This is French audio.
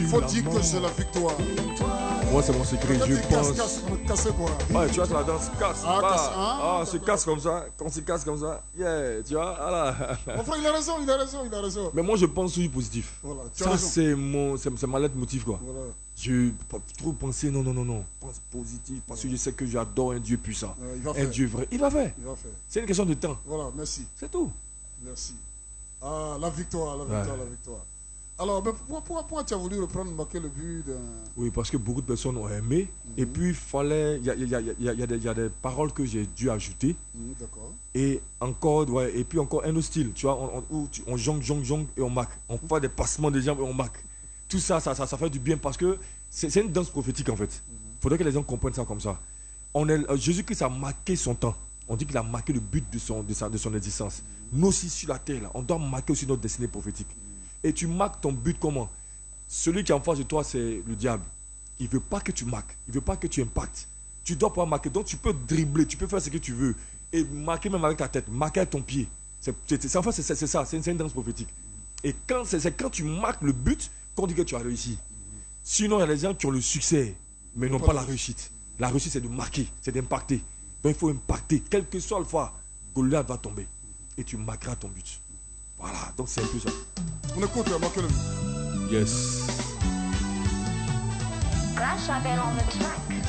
Il faut dire que c'est la victoire. Moi, c'est mon secret. Je pense. Casser quoi? Ouais, tu vois, c'est la danse casse. Se casse comme ça. Quand on se casse comme ça, yeah, tu vois, voilà. Enfin, il a raison. Mais moi, je pense toujours positif. Voilà, ça, c'est ma lettre motif, quoi. Voilà. Je pas trop penser, non. Pense positif, parce que je sais que j'adore un Dieu puissant. Un Dieu vrai. Il va faire. C'est une question de temps. Voilà, merci. C'est tout. Merci. Ah, la victoire. Alors, mais pourquoi tu as voulu reprendre, marquer le but d'un... Oui, parce que beaucoup de personnes ont aimé. Et puis, il fallait... Il y a des paroles que j'ai dû ajouter. D'accord. Et encore, ouais, et puis encore un autre style, tu vois, on jongle et on marque. On fait des passements de jambes et on marque. Tout ça fait du bien parce que c'est une danse prophétique, en fait. Il faudrait que les gens comprennent ça comme ça. Jésus-Christ a marqué son temps. On dit qu'il a marqué le but de son existence. Nous aussi, sur la terre, là, on doit marquer aussi notre destinée prophétique. Et tu marques ton but comment? Celui qui est en face de toi, c'est le diable. Il ne veut pas que tu marques. Il ne veut pas que tu impactes. Tu dois pouvoir marquer. Donc tu peux dribbler, tu peux faire ce que tu veux. Et marquer même avec ta tête, marquer avec ton pied. C'est ça, c'est une danse prophétique. Et c'est quand tu marques le but qu'on dit que tu as réussi. Sinon, il y a des gens qui ont le succès, mais n'ont pas la réussite. La réussite, c'est de marquer, c'est d'impacter. Donc il faut impacter. Quelle que soit le fois, Goliath va tomber. Et tu marqueras ton but. Voilà, donc c'est un peu ça. On écoute, marquez le but. Yes. Crash Abel on the track.